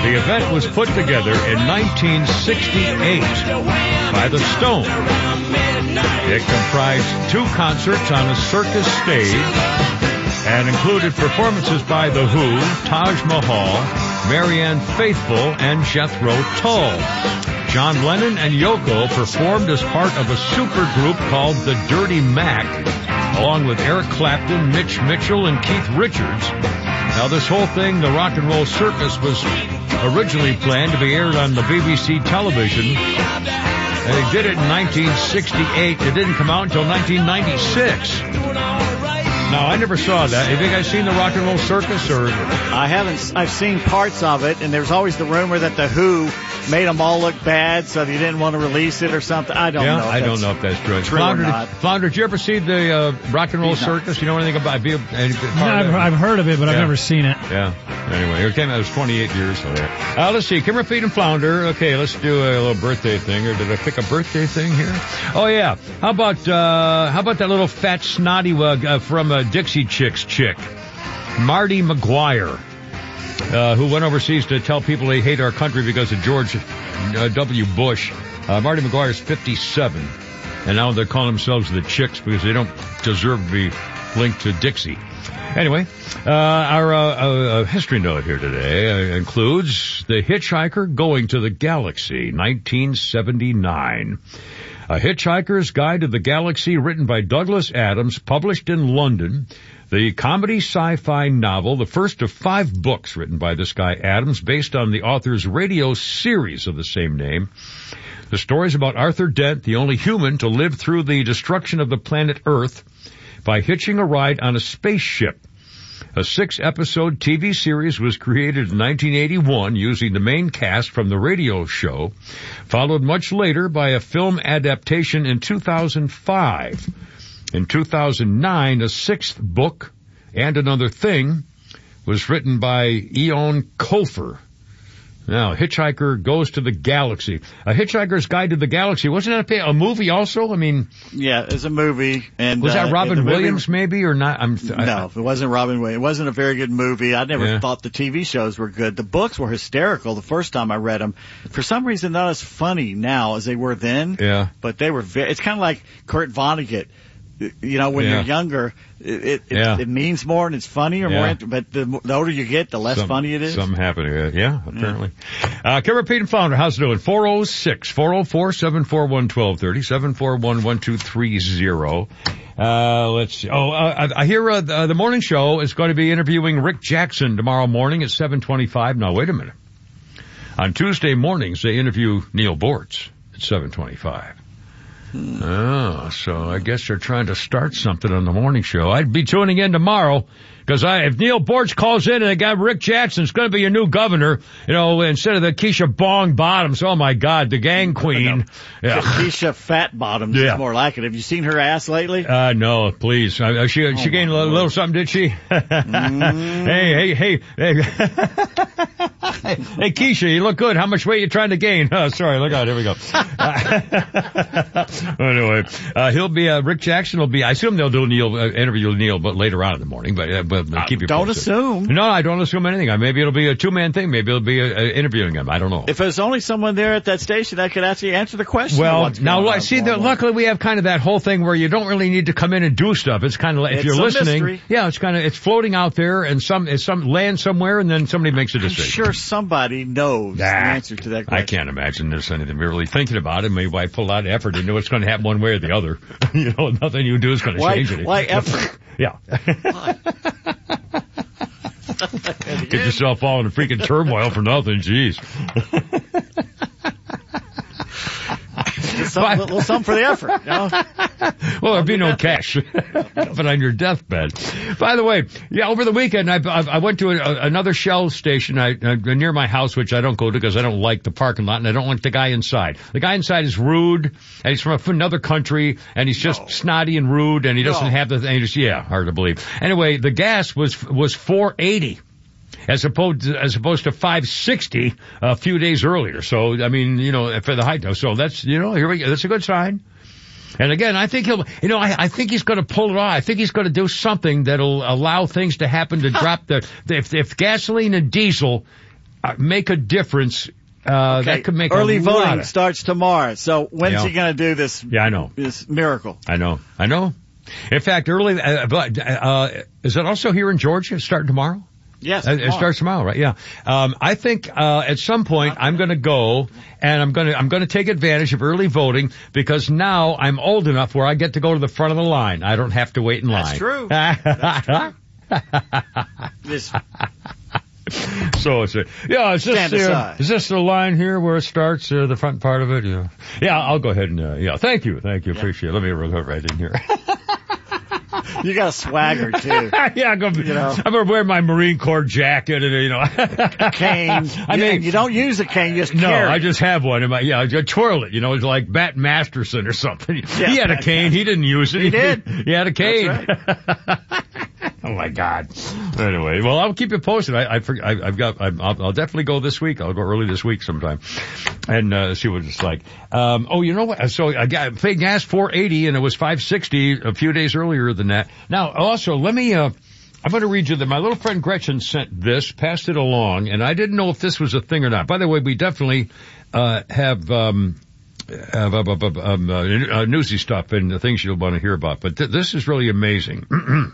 The event was put together in 1968 by the Stones. It comprised 2 concerts on a circus stage and included performances by The Who, Taj Mahal, Marianne Faithfull, and Jethro Tull. John Lennon and Yoko performed as part of a supergroup called the Dirty Mac, along with Eric Clapton, Mitch Mitchell, and Keith Richards. Now, this whole thing, the Rock and Roll Circus, was originally planned to be aired on the BBC television. And they did it in 1968. It didn't come out until 1996. Now, I never saw that. Have you guys seen the Rock and Roll Circus? Or I haven't. I've seen parts of it, and there's always the rumor that the Who made them all look bad, so they didn't want to release it or something. I don't know. I don't know if that's true. Flounder, did you ever see the Rock and Roll Circus? You know anything about it? I've heard of it, but I've never seen it. Yeah. Anyway, it came out. It was 28 years. So yeah. Let's see. Kimmer, Feed, and Flounder. Okay, let's do a little birthday thing. Or did I pick a birthday thing here? Oh yeah. How about that little fat snotty from Dixie Chicks chick, Marty McGuire, who went overseas to tell people they hate our country because of George W. Bush. Marty McGuire's 57, and now they're calling themselves the Chicks because they don't deserve to be linked to Dixie. Anyway, our history note here today includes The Hitchhiker Going to the Galaxy, 1979. A Hitchhiker's Guide to the Galaxy, written by Douglas Adams, published in London. The comedy sci-fi novel, the first of 5 books written by this guy Adams, based on the author's radio series of the same name. The story is about Arthur Dent, the only human to live through the destruction of the planet Earth by hitching a ride on a spaceship. A 6-episode TV series was created in 1981 using the main cast from the radio show, followed much later by a film adaptation in 2005. In 2009, a 6th book, And Another Thing, was written by Eoin Colfer. Now, Hitchhiker Goes to the Galaxy. A Hitchhiker's Guide to the Galaxy. Wasn't that a movie also? I mean... Yeah, it's a movie. And was that Robin Williams maybe or not? No, it wasn't Robin Williams. It wasn't a very good movie. I never thought the TV shows were good. The books were hysterical the first time I read them. For some reason, not as funny now as they were then. Yeah. But they were it's kind of like Kurt Vonnegut. You know, when you're younger, it means more and it's funnier, more. But the older you get, the less funny it is. Something happening. Apparently. Kimmer, Pete, and Flounder, how's it doing? 406-404-741-1230, 741-1230. Let's see. I hear the morning show is going to be interviewing Rick Jackson tomorrow morning at 7:25. Now, wait a minute. On Tuesday mornings, they interview Neil Bortz at 7:25. Oh, so I guess they're trying to start something on the morning show. I'd be tuning in tomorrow because if Neil Bortz calls in and they got Rick Jackson's going to be your new governor, you know, instead of the Keisha Bong Bottoms. Oh my God, the gang queen. Yeah. Keisha Fat Bottoms is more like it. Have you seen her ass lately? No, please. She gained a little something, did she? Hey. Hey, Keisha, you look good. How much weight you trying to gain? Oh, sorry. Look out. Here we go. Anyway, he'll be, Rick Jackson will be, I assume they'll do interview Neil, but later on in the morning, but keep you don't posted. Assume. No, I don't assume anything. Maybe it'll be a 2-man thing. Maybe it'll be interviewing him. I don't know. If there's only someone there at that station that could actually answer the question. Well, now, luckily we have kind of that whole thing where you don't really need to come in and do stuff. It's kind of like, if you're listening. Mystery. Yeah, it's floating out there and some land somewhere and then somebody makes a decision. I'm sure somebody knows the answer to that question. I can't imagine there's anything really thinking about it. Maybe I put a lot of effort into what's going to happen one way or the other. You know, nothing you do is going to change it. Why effort? Yeah. Get yourself all in a freaking turmoil for nothing. Jeez. A little something for the effort, you know? Well, there'd be no cash. But on your deathbed. By the way, over the weekend, I went to another Shell station near my house, which I don't go to because I don't like the parking lot and I don't like the guy inside. The guy inside is rude, and he's from another country, and he's just snotty and rude, and he doesn't have the thing. Hard to believe. Anyway, the gas was $4.80. As opposed to $5.60 a few days earlier. So, I mean, you know, for the high dose. So that's, you know, here we go. That's a good sign. And again, I think I think he's going to pull it off. I think he's going to do something that'll allow things to happen to drop if gasoline and diesel make a difference. That could make early voting starts tomorrow. So when's he going to do this? Yeah, I know. This miracle. I know. In fact, early. Is it also here in Georgia starting tomorrow? Yes, it starts tomorrow, right? Yeah. I think at some point I'm going to go and I'm going to take advantage of early voting because now I'm old enough where I get to go to the front of the line. I don't have to wait in line. That's true. That's true. So is this the line here where it starts, the front part of it? Yeah, I'll go ahead and, thank you. Appreciate it. Let me go right in here. You got a swagger too. Yeah, I'm gonna wear my Marine Corps jacket and cane. You don't use a cane, you just carry. I just have one. I twirl it. It's like Bat Masterson or something. Yeah, he had a cane. He didn't use it. He did. He had a cane. That's right. Oh my God. Anyway, well, I'll keep you posted. I'll definitely go this week. I'll go early this week sometime and see what it's like. You know what? So I paid gas $4.80 and it was $5.60 a few days earlier than that. Now, also, let me, I'm going to read you that my little friend Gretchen sent this, passed it along, and I didn't know if this was a thing or not. By the way, we definitely, have newsy stuff and the things you'll want to hear about, but this is really amazing.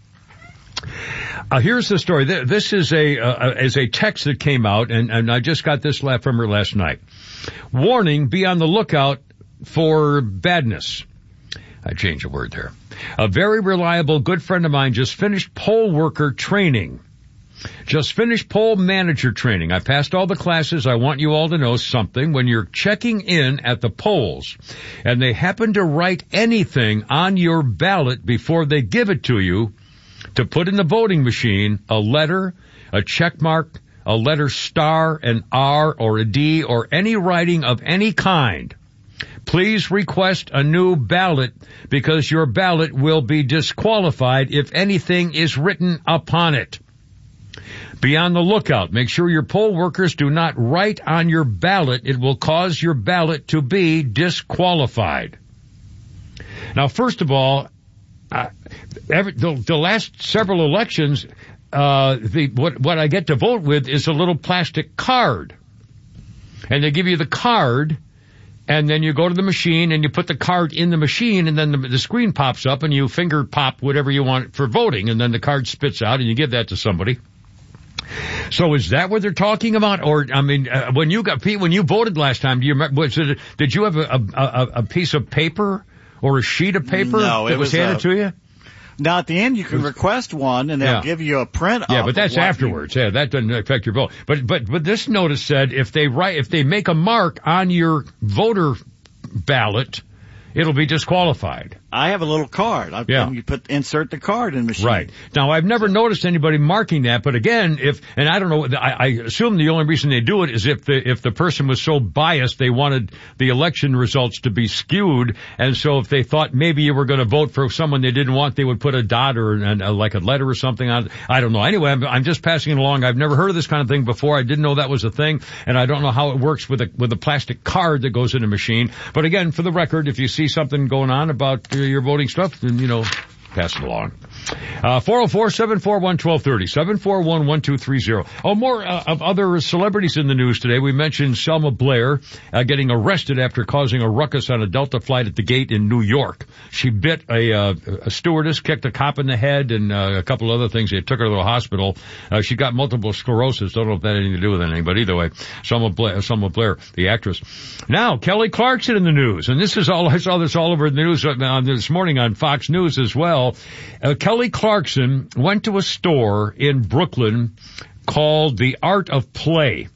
Here's the story. This is a text that came out, and I just got this from her last night. Warning, be on the lookout for badness. I changed a word there. A very reliable good friend of mine just finished poll worker training. Just finished poll manager training. I passed all the classes. I want you all to know something. When you're checking in at the polls and they happen to write anything on your ballot before they give it to you, to put in the voting machine, a letter, a check mark, a letter star, an R or a D, or any writing of any kind, please request a new ballot because your ballot will be disqualified if anything is written upon it. Be on the lookout. Make sure your poll workers do not write on your ballot. It will cause your ballot to be disqualified. Now, first of all, the last several elections, what I get to vote with is a little plastic card. And they give you the card, and then you go to the machine and you put the card in the machine, and then the screen pops up and you finger pop whatever you want for voting, and then the card spits out and you give that to somebody. So is that what they're talking about? Or, when you voted last time, do you remember, did you have a piece of paper or a sheet of paper that was handed to you? Now, at the end, you can request one, and they'll give you a print. Yeah, but that's afterwards. Yeah, that doesn't affect your vote. But this notice said if they make a mark on your voter ballot, it'll be disqualified. I have a little card. You insert the card in the machine. Right. Now, I've never noticed anybody marking that, but again, and I don't know, I assume the only reason they do it is if the person was so biased they wanted the election results to be skewed, and so if they thought maybe you were going to vote for someone they didn't want, they would put a dot or like a letter or something on it. I don't know. Anyway, I'm just passing it along. I've never heard of this kind of thing before. I didn't know that was a thing, and I don't know how it works with a plastic card that goes in a machine. But again, for the record, if you see something going on about your voting stuff, then, pass it along. 404-741-1230, 741-1230. Oh, more of other celebrities in the news today. We mentioned Selma Blair getting arrested after causing a ruckus on a Delta flight at the gate in New York. She bit a stewardess, kicked a cop in the head, and a couple other things. They took her to the hospital. She got multiple sclerosis. Don't know if that had anything to do with anything, but either way, Selma Blair, the actress. Now, Kelly Clarkson in the news, and I saw this all over the news this morning on Fox News as well. Kelly Clarkson went to a store in Brooklyn called The Art of Play.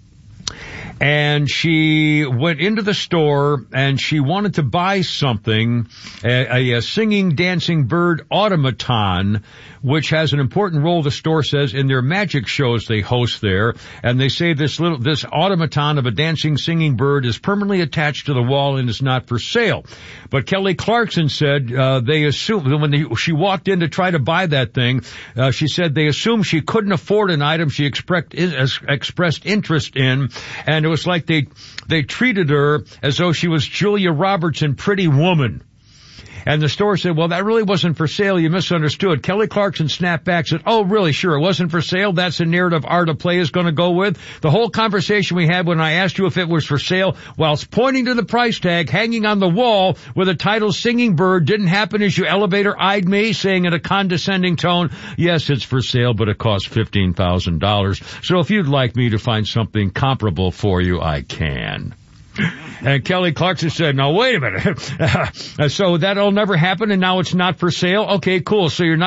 And she went into the store and she wanted to buy something, a singing, dancing bird automaton, which has an important role, the store says, in their magic shows they host there. And they say this automaton of a dancing, singing bird is permanently attached to the wall and is not for sale. But Kelly Clarkson said, they assumed, when she walked in to try to buy that thing, she said they assumed she couldn't afford an item she expressed interest in, and it was like they treated her as though she was Julia Roberts in Pretty Woman. And the store said, well, that really wasn't for sale. You misunderstood. Kelly Clarkson snapped back, said, oh, really? Sure, it wasn't for sale. That's the narrative Art of Play is going to go with. The whole conversation we had when I asked you if it was for sale, whilst pointing to the price tag hanging on the wall with the title Singing Bird, didn't happen as you elevator-eyed me, saying in a condescending tone, yes, it's for sale, but it costs $15,000. So if you'd like me to find something comparable for you, I can. And Kelly Clarkson said, no, wait a minute. So that'll never happen, and now it's not for sale? Okay, cool. So you're not